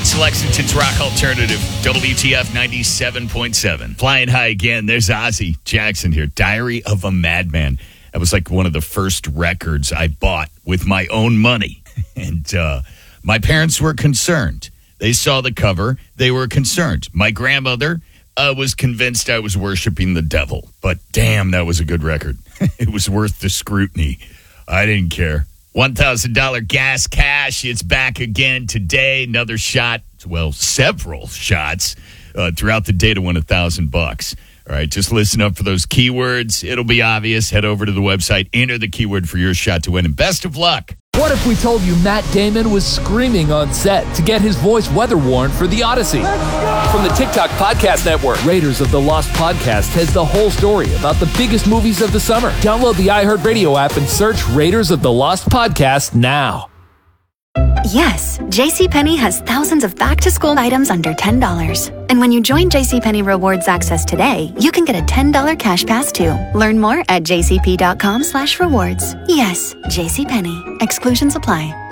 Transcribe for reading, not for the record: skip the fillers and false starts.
It's Lexington's Rock Alternative, WTF 97.7. Flying high again. There's Ozzy Jackson here. Diary of a Madman. That was like one of the first records I bought with my own money. And my parents were concerned. They saw the cover. They were concerned. My grandmother was convinced I was worshiping the devil. But damn, that was a good record. It was worth the scrutiny. I didn't care. $1,000 gas cash. It's back again today. Another shot. Well, several shots throughout the day to win $1,000. All right, just listen up for those keywords. It'll be obvious. Head over to the website. Enter the keyword for your shot to win. And best of luck. What if we told you Matt Damon was screaming on set to get his voice weather-worn for The Odyssey? From the TikTok Podcast Network, Raiders of the Lost Podcast has the whole story about the biggest movies of the summer. Download the iHeartRadio app and search Raiders of the Lost Podcast now. Yes, JCPenney has thousands of back-to-school items under $10. And when you join JCPenney Rewards Access today, you can get a $10 cash pass too. Learn more at jcp.com/rewards. Yes, JCPenney. Exclusions apply.